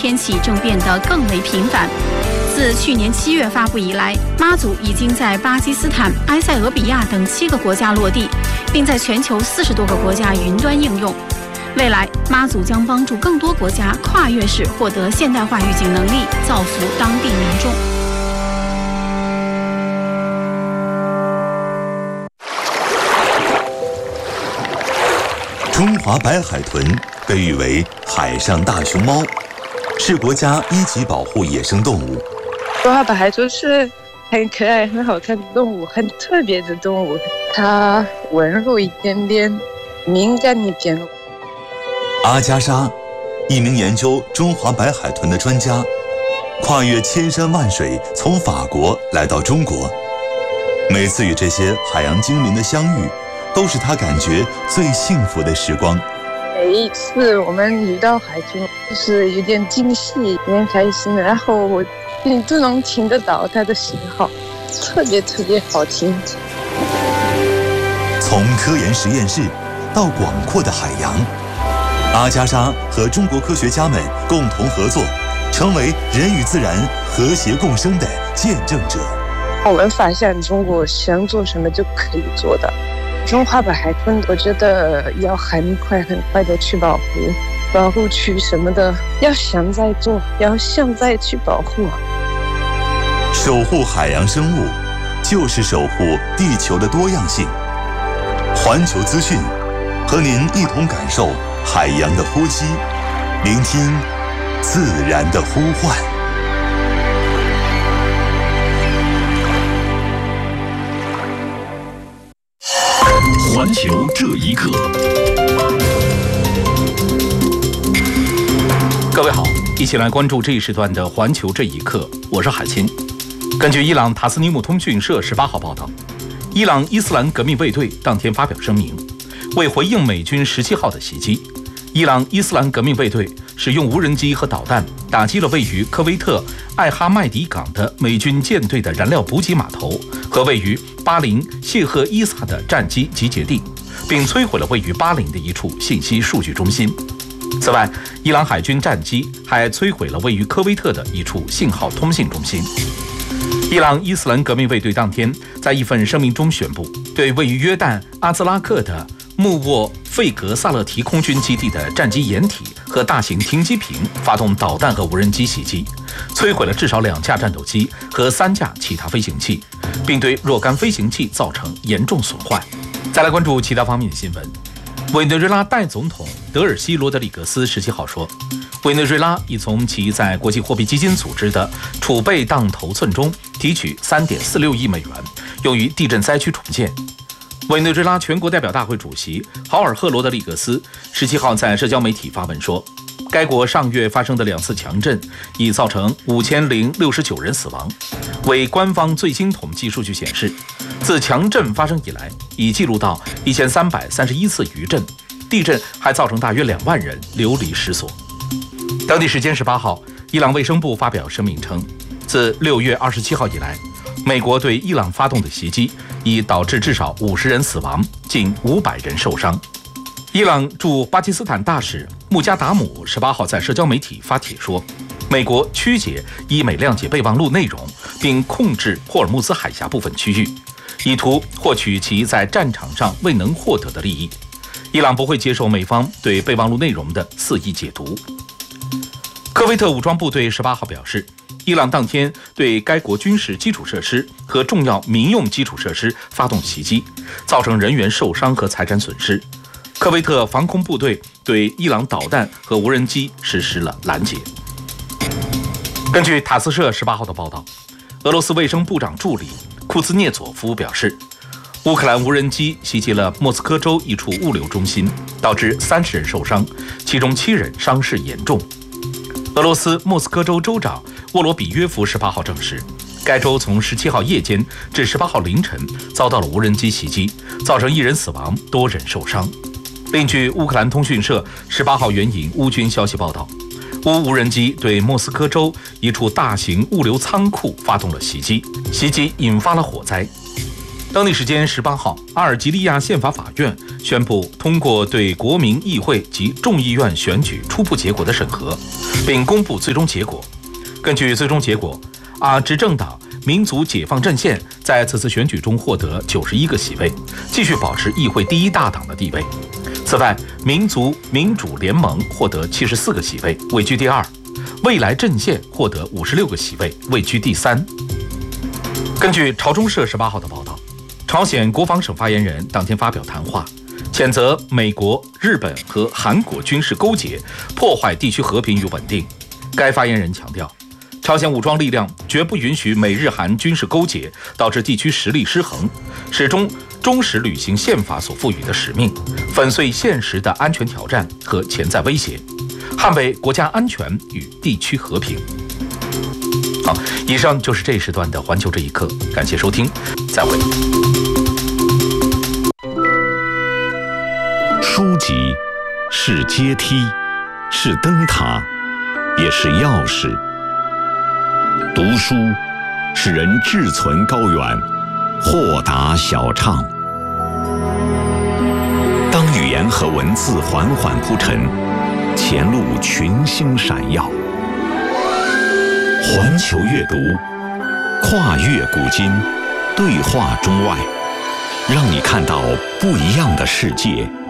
天气正变得更为频繁。自去年7月发布以来，妈祖已经在巴基斯坦、埃塞俄比亚等7个国家落地，并在全球40多个国家云端应用。未来，妈祖将帮助更多国家跨越式获得现代化预警能力，造福当地民众。 中华白海豚被誉为海上大熊猫，是国家1级保护野生动物。 中华白海豚是很可爱、很好看的动物，很特别的动物。它温柔一点点，敏感一点。 阿加莎，一名研究中华白海豚的专家，跨越千山万水，从法国来到中国。每次与这些海洋精灵的相遇，都是他感觉最幸福的时光。 每一次我们遇到海豚，就是有点惊喜，有点开心，然后我都能听得到它的信号，特别好听。 从科研实验室到广阔的海洋，阿加莎和中国科学家们共同合作，成为人与自然和谐共生的见证者。 我们发现中国想做什么就可以做的。中华白海豚，我觉得要很快的去保护区什么的，要想再做，要想再去保护。 守护海洋生物，就是守护地球的多样性。环球资讯，和您一同感受海洋的呼吸，聆听自然的呼唤。 环球这一刻，各位好，一起来关注这一时段的环球这一刻，我是海清。根据伊朗塔斯尼姆通讯社18号报道，伊朗伊斯兰革命卫队当天发表声明，为回应美军17号的袭击，伊朗伊斯兰革命卫队使用无人机和导弹打击了位于科威特艾哈迈迪港的美军舰队的燃料补给码头和位于巴林谢赫伊萨的战机集结地，并摧毁了位于巴林的一处信息数据中心。此外，伊朗海军战机还摧毁了位于科威特的一处信号通信中心。伊朗伊斯兰革命卫队当天在一份声明中宣布，对位于约旦阿兹拉克的穆沃费格萨勒提空军基地的战机掩体和大型停机坪发动导弹和无人机袭击，摧毁了至少2架战斗机和3架其他飞行器，并对若干飞行器造成严重损坏。再来关注其他方面的新闻。委内瑞拉代总统德尔西罗德里格斯17号说，委内瑞拉已从其在国际货币基金组织的储备当头寸中提取3.46亿美元，用于地震灾区重建。委内瑞拉全国代表大会主席豪尔赫罗德里格斯17号在社交媒体发文说，该国上月发生的2次强震已造成5069人死亡。为官方最新统计数据显示，自强震发生以来，已记录到1331次余震，地震还造成大约2万人流离失所。当地时间18号，伊朗卫生部发表声明称，自6月27号以来，美国对伊朗发动的袭击已导致至少50人死亡，近500人受伤。伊朗驻巴基斯坦大使穆加达姆18号在社交媒体发帖说，美国曲解伊美谅解备忘录内容，并控制霍尔木兹海峡部分区域，以图获取其在战场上未能获得的利益。伊朗不会接受美方对备忘录内容的肆意解读。科威特武装部队18号表示，伊朗当天对该国军事基础设施和重要民用基础设施发动袭击，造成人员受伤和财产损失。科威特防空部队对伊朗导弹和无人机实施了拦截。根据塔斯社18号的报道，俄罗斯卫生部长助理库兹涅佐夫表示，乌克兰无人机袭击了莫斯科州一处物流中心，导致30人受伤，其中7人伤势严重。俄罗斯莫斯科州州长沃罗比约夫18号证实，该州从17号夜间至18号凌晨遭到了无人机袭击，造成1人死亡，多人受伤。另据乌克兰通讯社18号援引乌军消息报道，乌无人机对莫斯科州一处大型物流仓库发动了袭击，袭击引发了火灾。当地时间18号，阿尔及利亚宪法法院宣布通过对国民议会及众议院选举初步结果的审核， 并公布最终结果。根据最终结果，执政党民族解放阵线在此次选举中获得91个席位，继续保持议会第一大党的地位。此外，民族民主联盟获得74个席位，位居第二；未来阵线获得56个席位，位居第三。根据朝中社18号的报道，朝鲜国防省发言人当天发表谈话，谴责美国、日本和韩国军事勾结，破坏地区和平与稳定。该发言人强调，朝鲜武装力量绝不允许美日韩军事勾结导致地区实力失衡，始终忠实履行宪法所赋予的使命，粉碎现实的安全挑战和潜在威胁，捍卫国家安全与地区和平。好，以上就是这一时段的环球这一刻，感谢收听，再会。 书籍是阶梯，是灯塔，也是钥匙。读书使人志存高远，豁达小畅。当语言和文字缓缓铺陈，前路群星闪耀。环球阅读，跨越古今，对话中外，让你看到不一样的世界。